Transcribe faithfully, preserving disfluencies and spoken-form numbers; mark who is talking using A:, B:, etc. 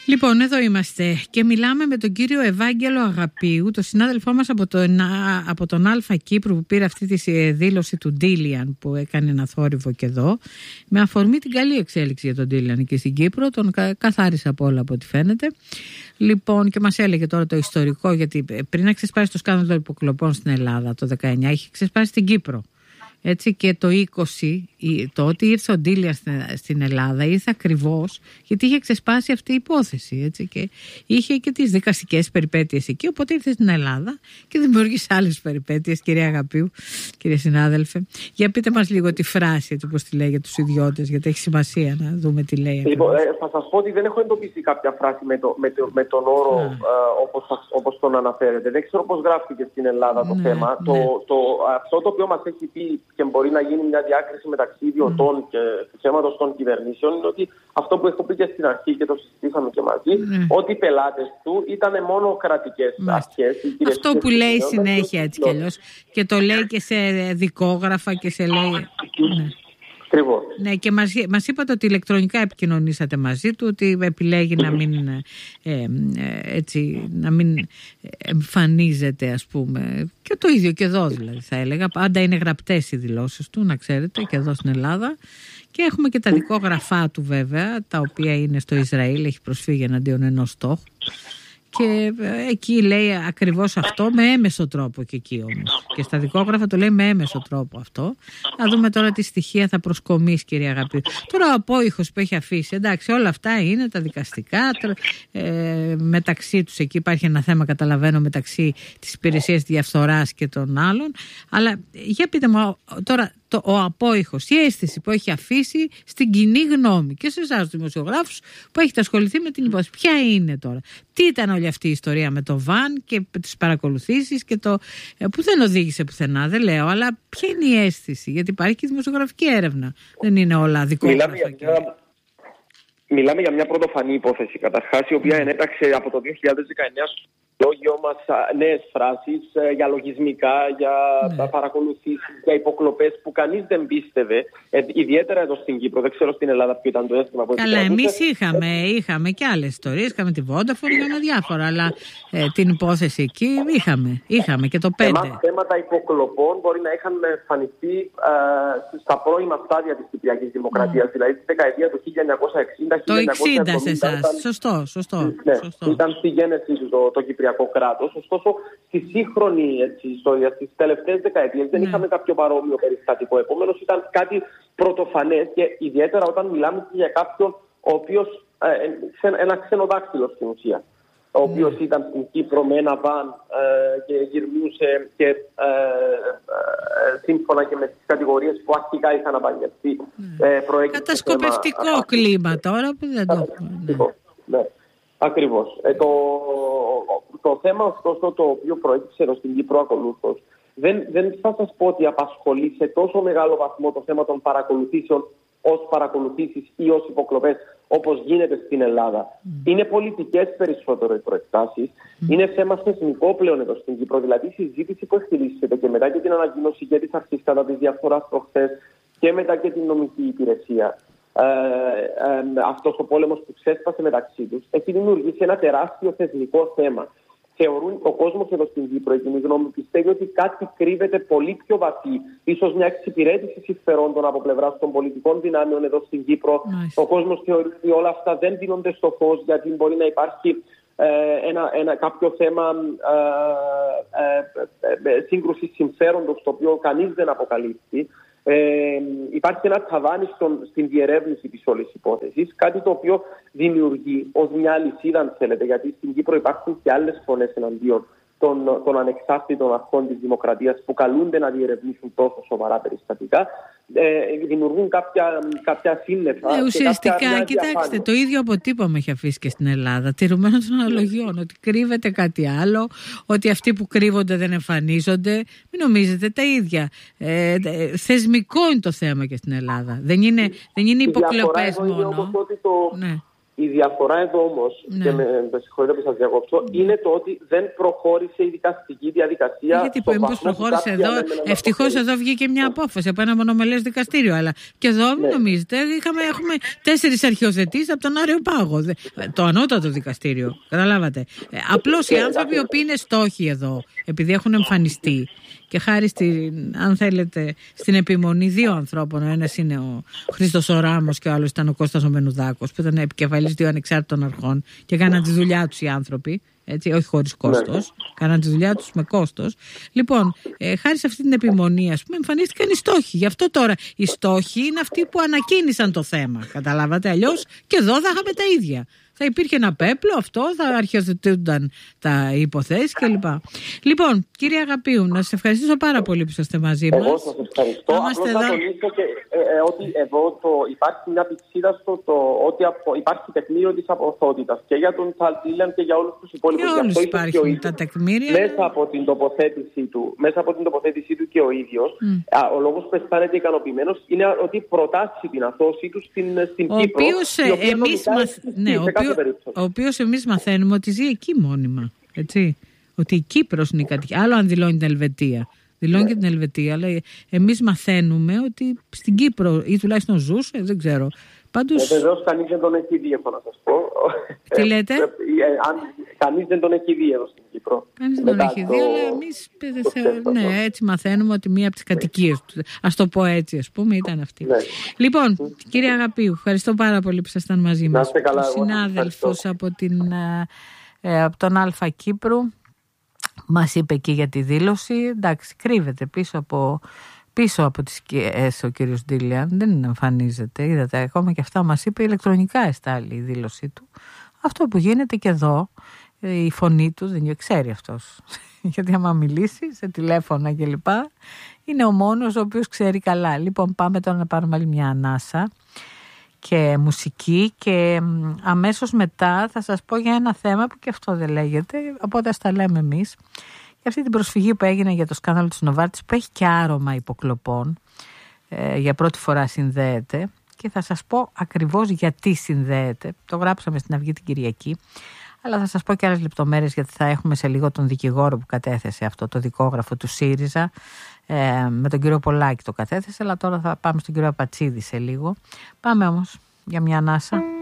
A: Λοιπόν, εδώ είμαστε και μιλάμε με τον κύριο Ευάγγελο Αγαπίου, τον συνάδελφό μας από τον, από τον Αλφα Κύπρου, που πήρε αυτή τη δήλωση του Ντίλιαν που έκανε ένα θόρυβο και εδώ, με αφορμή την καλή εξέλιξη για τον Ντίλιαν εκεί στην Κύπρο. Τον καθάρισε από όλα από ό,τι φαίνεται. Λοιπόν, και μας έλεγε τώρα το ιστορικό, γιατί πριν να ξεσπάσει το σκάνδαλο των υποκλοπών στην Ελλάδα το δεκαεννιά, είχε ξεσπάσει στην Κύπρο. Έτσι, και το είκοσι, το ότι ήρθε ο Ντίλιαν στην Ελλάδα ήρθε ακριβώς γιατί είχε ξεσπάσει αυτή η υπόθεση, έτσι, και είχε και τις δικαστικές περιπέτειες εκεί, οπότε ήρθε στην Ελλάδα και δημιούργησε άλλες περιπέτειες. Κυρία Αγαπίου, κύριε συνάδελφε, για πείτε μας λίγο τη φράση, έτσι, όπως τη λέει για τους ιδιώτες, γιατί έχει σημασία να δούμε τι λέει.
B: Λοιπόν, ε, θα σας πω ότι δεν έχω εντοπίσει κάποια φράση με, το, με, το, με τον όρο ε, όπως, όπως τον αναφέρετε. Δεν ξέρω πώς γράφτηκε στην Ελλάδα το ναι, θέμα. Ναι. Το, το, αυτό το οποίο μας έχει πει και μπορεί να γίνει μια διάκριση μεταξύ ιδιωτών mm. και του θέματος των κυβερνήσεων είναι ότι αυτό που έχω πει και στην αρχή και το συζητήσαμε και μαζί, mm. ότι οι πελάτες του ήταν μόνο κρατικές mm. αρχές.
A: Αυτό που λέει συνέχεια έτσι κι αλλιώς, και το λέει και σε δικόγραφα και σε λέει... ναι.
B: Ακριβώς.
A: Ναι, και μας, μας είπατε ότι ηλεκτρονικά επικοινωνήσατε μαζί του, ότι επιλέγει να μην, ε, ε, έτσι, να μην εμφανίζεται, ας πούμε. Και το ίδιο και εδώ δηλαδή θα έλεγα. Πάντα είναι γραπτές οι δηλώσεις του, να ξέρετε, και εδώ στην Ελλάδα. Και έχουμε και τα δικόγραφά του βέβαια, τα οποία είναι στο Ισραήλ, έχει προσφύγει εναντίον ενός στόχου. Και εκεί λέει ακριβώς αυτό με έμεσο τρόπο και εκεί όμως. Και στα δικόγραφα το λέει με έμεσο τρόπο αυτό. Να δούμε τώρα τι στοιχεία θα προσκομίσει, κυρία Αγαπή. Τώρα ο απόϊχος που έχει αφήσει, εντάξει, όλα αυτά είναι τα δικαστικά. Ε, μεταξύ τους εκεί υπάρχει ένα θέμα, καταλαβαίνω, μεταξύ της υπηρεσίας διαφθοράς και των άλλων. Αλλά για πείτε μου τώρα, το, ο απόϊχος, η αίσθηση που έχει αφήσει στην κοινή γνώμη και σε εσάς τους δημοσιογράφους που έχετε ασχοληθεί με την υπόθεση. Ποια είναι τώρα, τι ήταν όλη αυτή η ιστορία με το βαν και τις παρακολουθήσεις και το που δεν οδήγησε πουθενά, δεν λέω, αλλά ποια είναι η αίσθηση, γιατί υπάρχει και δημοσιογραφική έρευνα, δεν είναι όλα δικόγραφα.
B: Μιλάμε για μια, μιλάμε για μια πρωτοφανή υπόθεση καταρχάς, η οποία ενέταξε από το δύο χιλιάδες δεκαεννιά στο λόγιο μας νέες φράσεις για λογισμικά, για ναι. παρακολουθήσεις, για υποκλοπές που κανείς δεν πίστευε, ε, ιδιαίτερα εδώ στην Κύπρο. Δεν ξέρω στην Ελλάδα ποιο ήταν το αίσθημα που
A: Καλά, εμείς είχαμε, είχαμε και άλλες ιστορίες, είχαμε τη Vodafone, είχαμε διάφορα, αλλά ε, την υπόθεση εκεί είχαμε, είχαμε και το πέντε.
B: Εμάς θέματα υποκλοπών μπορεί να είχαν εμφανιστεί ε, στα πρώιμα στάδια της Κυπριακής Δημοκρατίας, mm. δηλαδή τη δεκαετία του χίλια εννιακόσια εξήντα με χίλια εννιακόσια εβδομήντα.
A: Το εξήντα σε εσάς, σωστό, σωστό,
B: ναι,
A: σωστό.
B: Ήταν στη γέννηση του το, το Κυπριακό κράτος. Ωστόσο, στη σύγχρονη έτσι, ιστορία, στις τελευταίες δεκαετίες, δεν ναι. είχαμε κάποιο παρόμοιο περιστατικό. Επομένως, ήταν κάτι πρωτοφανές και ιδιαίτερα όταν μιλάμε για κάποιον ο οποίος, ε, ένα ξενοδάκτυλο στην ουσία, ο οποίος mm. ήταν στην Κύπρο με ένα βαν ε, και γυρνούσε και ε, ε, σύμφωνα και με τις κατηγορίες που αρχικά είχαν απαγγελθεί. Mm. Ε,
A: Κατασκοπευτικό θέμα, κλίμα τώρα που δεν το έχουμε.
B: Ναι. ναι. Ακριβώς. Ε, το, το θέμα ωστόσο το οποίο προέκυψε εδώ στην Κύπρο ακολούθως δεν, δεν θα σας πω ότι απασχολεί σε τόσο μεγάλο βαθμό το θέμα των παρακολουθήσεων ως παρακολουθήσεις ή ως υποκλοπές όπως γίνεται στην Ελλάδα. Mm. Είναι πολιτικές περισσότερο οι προεκτάσεις. Mm. Είναι θέμα θεσμικό πλέον εδώ στην Κύπρο. Δηλαδή η συζήτηση που εκτελήσεται και μετά και την ανακοίνωση και της αρχής κατά της διαφθοράς προχθές και μετά και την νομική υπηρεσία. Ε, ε, αυτός ο πόλεμος που ξέσπασε μεταξύ τους έχει δημιουργήσει ένα τεράστιο θεσμικό θέμα. Θεωρούν ο κόσμος εδώ στην Κύπρο, η κοινή γνώμη πιστεύει ότι κάτι κρύβεται πολύ πιο βαθύ, ίσως μια εξυπηρέτηση συμφερόντων από πλευράς των πολιτικών δυνάμεων εδώ στην Κύπρο. Nice. Ο κόσμος θεωρεί ότι όλα αυτά δεν δίνονται στο φως, γιατί μπορεί να υπάρχει ε, ένα, ένα, κάποιο θέμα ε, ε, ε, σύγκρουσης συμφέροντος, το οποίο κανείς δεν αποκαλύπτει. Ε, υπάρχει ένα ταβάνι στον, στην διερεύνηση της όλης υπόθεσης, κάτι το οποίο δημιουργεί ως μια αλυσίδα, αν θέλετε, γιατί στην Κύπρο υπάρχουν και άλλες φωνές εναντίον των, των ανεξάρτητων αρχών της δημοκρατίας που καλούνται να διερευνήσουν τόσο σοβαρά περιστατικά, ε, δημιουργούν κάποια, κάποια σύννεφα.
A: Ε, ουσιαστικά, κάποια, κοιτάξτε, το ίδιο αποτύπωμα έχει αφήσει και στην Ελλάδα, τηρουμένο των αναλογιών, ότι κρύβεται κάτι άλλο, ότι αυτοί που κρύβονται δεν εμφανίζονται. Μην νομίζετε, τα ίδια. Ε, ε, θεσμικό είναι το θέμα και στην Ελλάδα. Δεν είναι, δεν είναι υποκλοπές μόνο.
B: Ότι το...
A: ναι.
B: Η διαφορά εδώ όμως, ναι. και με, με συγχωρείτε που σας διακόψω, ναι. είναι το ότι δεν προχώρησε η δικαστική διαδικασία.
A: Γιατί πώς προχώρησε εδώ, ευτυχώς εδώ βγήκε μια απόφαση από ένα μονομελές δικαστήριο. Αλλά και εδώ, μην ναι. νομίζετε, είχαμε, έχουμε τέσσερις αρχιοθετήσεις από τον Άριο Πάγο. Το ανώτατο δικαστήριο. Καταλάβατε. Απλώς οι άνθρωποι οι οποίοι είναι στόχοι εδώ, επειδή έχουν εμφανιστεί. Και χάρη στην, αν θέλετε, στην επιμονή δύο ανθρώπων, ο ένας είναι ο Χρήστος ο Ράμος και ο άλλος ήταν ο Κώστας ο Μενουδάκος, που ήταν επικεφαλής δύο ανεξάρτητων αρχών και κάναν τη δουλειά τους οι άνθρωποι, έτσι, όχι χωρίς κόστος, κάναν τη δουλειά τους με κόστος. Λοιπόν, ε, χάρη σε αυτή την επιμονή, ας πούμε, εμφανίστηκαν οι στόχοι. Γι' αυτό τώρα οι στόχοι είναι αυτοί που ανακοίνησαν το θέμα. Καταλάβατε, αλλιώς και εδώ θα είχαμε τα ίδια. Θα υπήρχε ένα πέπλο, αυτό, θα αρχιοθετούνταν τα υποθέσεις κλπ. Λοιπόν, κύριε Αγαπίου, να σας ευχαριστήσω πάρα πολύ που είσαστε μαζί μας.
B: Εγώ σας ευχαριστώ. Απλώς
A: εδώ...
B: να τονίσω και, ε, ε, ότι εδώ το, υπάρχει μια πηξίδα στο το, ότι απο, υπάρχει τεκμήριο της αποθότητας και για τον Τσαλτίλαν και για όλους τους υπόλοιπους.
A: Για όλους υπάρχουν τα τεκμήρια.
B: Μέσα από την τοποθέτησή του, μέσα από την τοποθέτησή του και ο ίδιος, mm. α, ο λόγος που αισθάνεται ικανοποιημένος είναι ότι προτάσει την αθώση του στην, στην
A: ο
B: Κύπρο.
A: Οποίος, ε, εμείς μαθ... ναι, ο, οποίο... ο οποίος εμείς μαθαίνουμε ότι ζει εκεί μόνιμα. Έτσι. Ότι η Κύπρος είναι η κατοικία. Άλλο αν δηλώνει την Ελβετία. Δηλώνει ναι. και την Ελβετία, αλλά εμείς μαθαίνουμε ότι στην Κύπρο ή τουλάχιστον ζούσε, δεν ξέρω. Πάντως...
B: Ε, βεβαίως κανείς δεν τον έχει δει, έχω να σας πω.
A: Τι λέτε?
B: Ε, ε, αν, κανείς δεν τον έχει δει εδώ στην Κύπρο.
A: Κανείς δεν τον έχει δει, το... αλλά εμείς το ναι, έτσι μαθαίνουμε ότι μία από τις κατοικίες του, ας το πω έτσι, ας πούμε, ήταν αυτή. Ναι. Λοιπόν, mm. κύριε Αγαπίου, ευχαριστώ πάρα πολύ που ήσασταν μαζί μας.
B: Να είστε καλά,
A: ο συνάδελφος από, την, ε, από τον Αλφα Κύπρου μας είπε εκεί για τη δήλωση. Εντάξει, κρύβεται πίσω από... Πίσω από τις σκιές ο κύριος Ντίλιαν, δεν εμφανίζεται. Είδατε, ακόμα και αυτά μας είπε, ηλεκτρονικά εστάλει η δήλωσή του. Αυτό που γίνεται και εδώ, η φωνή του δεν ξέρει αυτός. Γιατί άμα μιλήσει σε τηλέφωνα κλπ, είναι ο μόνος ο οποίος ξέρει καλά. Λοιπόν, πάμε τώρα να πάρουμε άλλη μια ανάσα και μουσική και αμέσως μετά θα σας πω για ένα θέμα που και αυτό δεν λέγεται, οπότε ας τα λέμε εμείς. Για αυτή την προσφυγή που έγινε για το σκάνδαλο της Νοβάρτης, που έχει και άρωμα υποκλοπών, ε, για πρώτη φορά συνδέεται και θα σας πω ακριβώς γιατί συνδέεται. Το γράψαμε στην Αυγή την Κυριακή, αλλά θα σας πω και άλλες λεπτομέρειες, γιατί θα έχουμε σε λίγο τον δικηγόρο που κατέθεσε αυτό το δικόγραφο του ΣΥΡΙΖΑ, ε, με τον κύριο Πολάκη το κατέθεσε, αλλά τώρα θα πάμε στον κύριο Απατσίδη σε λίγο. Πάμε όμως για μια ανάσα.